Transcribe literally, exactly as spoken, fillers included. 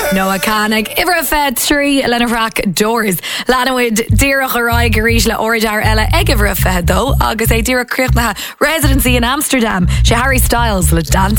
Noah Cannig, Ivra Fed Tree, Elena Rack Doors, Lanawid, Dira Harai Garishla, Oridar Ella, Egivra Fed though, August A Dira Kirchnaha, residency in Amsterdam, Shahari Styles, Le Dance